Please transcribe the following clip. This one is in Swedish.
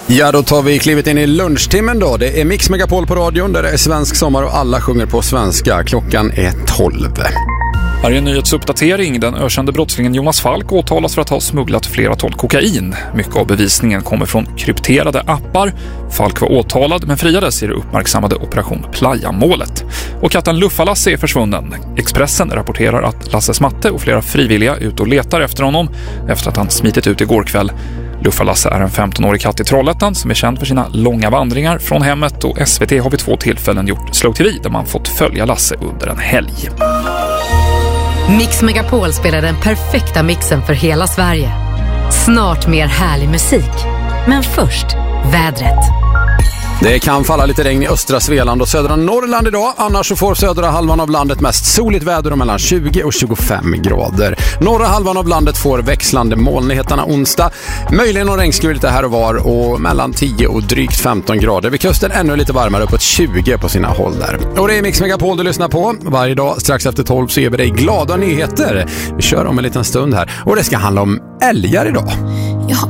Ja, då tar vi klivet in i lunchtimmen då. Det är Mix Megapol på radion där det är svensk sommar och alla sjunger på svenska. Klockan är 12. Här är en nyhetsuppdatering. Den ökände brottslingen Jonas Falk åtalas för att ha smugglat flera ton kokain. Mycket av bevisningen kommer från krypterade appar. Falk var åtalad men friades i det uppmärksammade Operation Playa-målet. Och katten Luffa-Lasse är försvunnen. Expressen rapporterar att Lasses matte och flera frivilliga är ute och letar efter honom efter att han smitit ut igår kväll. Luffa-Lasse är en 15-årig katt i Trollhättan som är känd för sina långa vandringar från hemmet, och SVT har vid 2 tillfällen gjort Slog TV där man fått följa Lasse under en helg. Mix Megapol spelar den perfekta mixen för hela Sverige. Snart mer härlig musik. Men först, vädret. Det kan falla lite regn i östra Svealand och södra Norrland idag. Annars så får södra halvan av landet mest soligt väder och mellan 20 och 25 grader. Norra halvan av landet får växlande molnigheterna onsdag. Möjligen någon regnskur lite här och var och mellan 10 och drygt 15 grader. Vid kusten ännu lite varmare, uppåt 20 på sina håll där. Och det är Mix Megapol du lyssnar på. Varje dag strax efter 12 så ger vi dig glada nyheter. Vi kör om en liten stund här och det ska handla om älgar idag.